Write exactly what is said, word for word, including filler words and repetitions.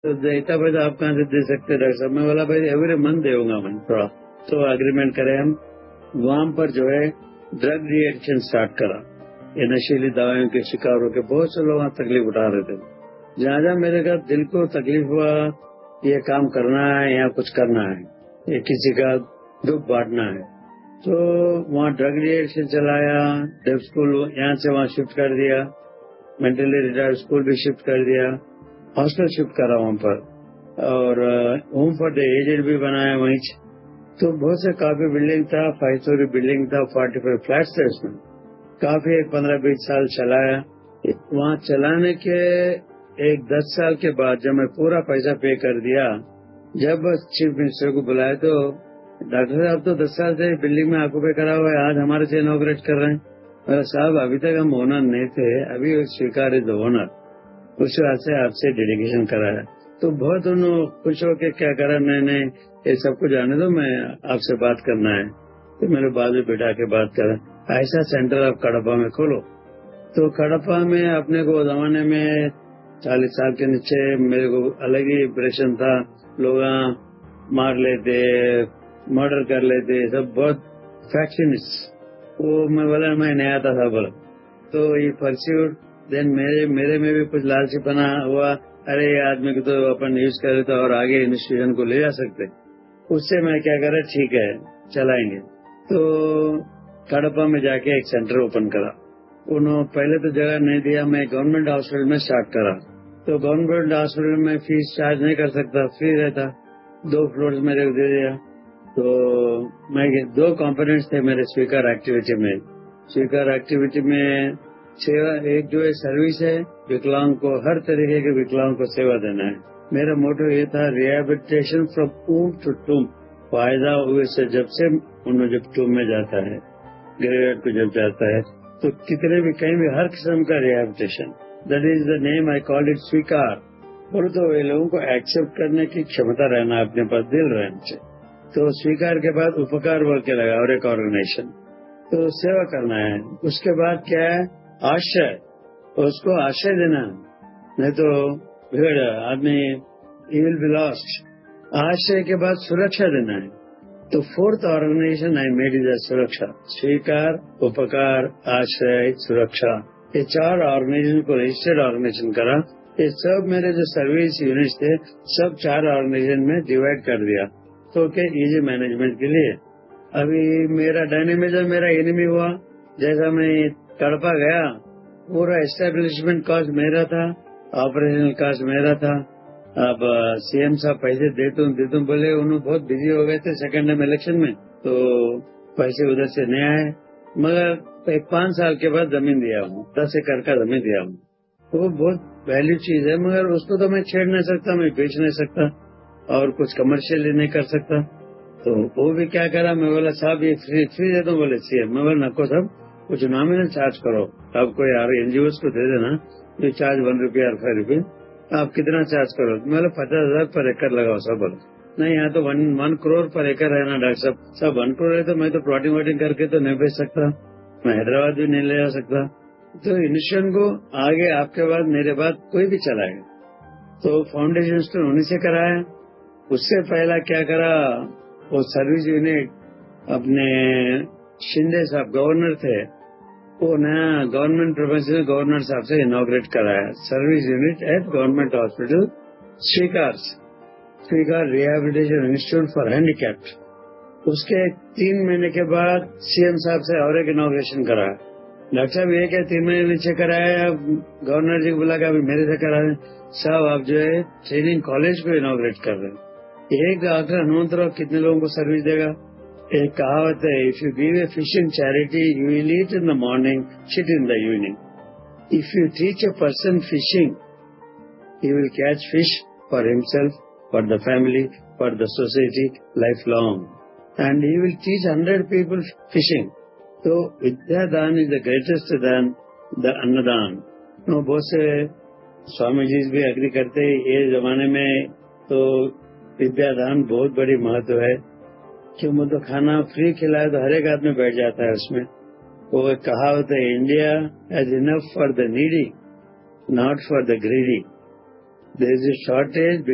तो इतना पैसा आप कहाँ से दे सकते हैं डॉक्टर साहब? मैं बोला भाई एवरी मंथ देगा मैं थोड़ा। तो एग्रीमेंट करे हम। वहां पर जो है ड्रग रिएक्शन स्टार्ट करा। ये नशीली दवाइयों के शिकार होकर बहुत से लोग वहाँ तकलीफ उठा रहे थे। जहाँ जहाँ मेरे का दिल को तकलीफ हुआ, ये काम करना है या कुछ करना है, ये किसी का दुख बांटना है, तो वहाँ ड्रग रिएक्शन चलाया। डेफ स्कूल यहाँ से वहाँ शिफ्ट कर दिया, मेंटली रिटायर्ड स्कूल भी शिफ्ट कर दिया, हॉस्टल शिफ्ट करा वहाँ पर, और होम फॉर द एजेड भी बनाया वहीं। तो बहुत से काफी बिल्डिंग था, फाइव स्टोरी बिल्डिंग था, फोर्टी फाइव फ्लैट थे उसमें। काफी एक पंद्रह बीस साल चलाया। वहाँ चलाने के एक दस साल के बाद जब मैं पूरा पैसा पे कर दिया, जब चीफ मिनिस्टर को बुलाया तो डॉक्टर साहब तो दस साल से बिल्डिंग में ऑक्यूपाई करा हुआ है, आज हमारे से इनॉग्रेट कर रहे हैं। साहब अभी तक हम ओनर नहीं थे, अभी स्वीकार इज ओनर, उस वजह से आपसे डेडिकेशन कराया। तो बहुत उन्होंने खुश होकर क्या करा, नहीं नहीं ये सबको जाने दो, मैं आपसे बात करना है। तो मेरे बाजू बिठा के बात करा, ऐसा सेंटर आप कड़पा में खोलो। तो कड़पा में अपने को जमाने में चालीस साल के नीचे मेरे को अलग ही इंप्रेशन था। लोग मार लेते, मर्डर कर लेते, सब बहुत फैक्शनिस्ट। वो मैं बोला मैं नहीं आता था बोला। तो ये परस्यूट देन मेरे मेरे में भी कुछ लालचीपना हुआ, अरे ये आदमी को तो अपन यूज कर लेते और आगे इंस्टीट्यूशन को ले जा सकते। उससे मैं क्या करा, ठीक है चलाएंगे। तो कड़पा में जाके एक सेंटर ओपन करा। उन्होंने पहले तो जगह नहीं दिया, मैं गवर्नमेंट हॉस्पिटल में स्टार्ट करा। तो गवर्नमेंट हॉस्पिटल में फीस चार्ज नहीं कर सकता, फ्री रहता। दो फ्लोर्स मेरे को दे दिया। तो मैं दो कंपोनेंट्स थे मेरे स्पीकर एक्टिविटी में। स्पीकर एक्टिविटी में सेवा, एक जो है सर्विस है, विकलांग को हर तरीके के विकलांग को सेवा देना है। मेरा मोटो ये था, रिहेबिलिटेशन फ्रॉम ऊम टू टूम। फायदा हुए से जब से उन्होंने जब टूम में जाता है, ग्रेवेट को जब जाता है, तो कितने भी कहीं भी हर किस्म का rehabilitation, that is the name I call it स्वीकार। बोलो तो ये लोगों को एक्सेप्ट करने की क्षमता रहना अपने पास, दिल रहना चाहिए। तो स्वीकार के बाद उपकार बोल के लगा और एक ऑर्गेनाइजेशन, तो सेवा करना है। उसके बाद क्या है, आश्रय, उसको आश्रय देना, नहीं तो भीड़ आदमी ही विल बी लॉस्ट। आश्रय के बाद सुरक्षा देना है। तो fourth organisation I made is सुरक्षा, स्वीकार, उपकार, आश्रय, सुरक्षा। ये चार ऑर्गेनाइजेशन को रजिस्टर्ड ऑर्गेनाइजेशन करा। ये सब मेरे जो सर्विस यूनिट्स थे सब चार ऑर्गेनाइजेशन में डिवाइड कर दिया, तो क्या इजी मैनेजमेंट के लिए। अभी मेरा डायनेमिज्म मेरा एनिमी हुआ। जैसा मैं कड़पा गया, पूरा एस्टेब्लिशमेंट कॉस्ट मेरा था, ऑपरेशनल कॉस्ट मेरा था। अब सीएम साहब पैसे दे दूं दे दूं बोले, उन्होंने बहुत बिजी हो गए थे सेकंड टाइम इलेक्शन में, तो पैसे उधर से नहीं आए। मगर एक पांच साल के बाद जमीन दिया हूँ, दस एकड़ का जमीन दिया हूँ। तो वो बहुत वैल्यू चीज है, मगर उसको तो मैं छेड़ नहीं सकता, मैं बेच नहीं सकता और कुछ कमर्शियली नहीं कर सकता। तो वो भी क्या करा, मैं बोला साहब ये फ्री फ्री दे दो, बोले सीएम। मैं बोला नको साहब, कुछ नॉमिनल चार्ज करो, आपको यार एनजीओ को दे देना, ये चार्ज वन रुपया और फाइव रुपये, आप कितना चार्ज करो? मैं बोला पचास हजार पर एकड़ लगाओ। सब बोलो नहीं, यहाँ तो वन वन करोड़ पर एकड़ है ना डॉक्टर साहब। सब वन करोड़ है तो मैं तो प्लॉटिंग वॉटिंग करके तो नहीं बेच सकता, मैं हैदराबाद भी नहीं ले जा सकता। तो इंस्टीट्यूशन को आगे आपके बाद मेरे बाद कोई भी चलाएगा। तो फाउंडेशन स्टोन उन्हीं से कराया। उससे पहला क्या करा, वो सर्विस यूनिट अपने शिंदे साहब गवर्नर थे, वो नया गवर्नमेंट प्रोफेसर गवर्नर साहब से इनॉग्रेट कराया, service unit eight government hospital स्वीकार स्वीकार रिहेबिलिटेशन इंस्टीट्यूट फॉर हैंडीकैप्ड। उसके तीन महीने के बाद सीएम साहब से और एक इनॉग्रेशन कराया। डॉक्टर साहब ये क्या तीन महीने नीचे कराया, गवर्नर जी को बुला के अभी मेरे से करा रहे साहब, आप जो है ट्रेनिंग कॉलेज को इनॉग्रेट कर रहे हैं। एक डॉक्टर हनुमंतराव कितने लोगों को सर्विस देगा? एक कहावत है, if you give a fishing charity you will eat in the morning, shit in the evening. If you teach a person fishing he will catch fish for himself, for the family, for the society lifelong, and he will teach hundred people fishing. So Vidyadaan is the greatest than the अन्नदान। no, बहुत से स्वामी जी भी agree करते हैं ये जमाने में, तो विद्यादान बहुत बड़ी महत्व है। क्यों मतलब खाना फ्री खिलाए तो हर एक आदमी बैठ जाता है उसमें। वो कहावत है, India has enough for the needy, not for the greedy. There is a shortage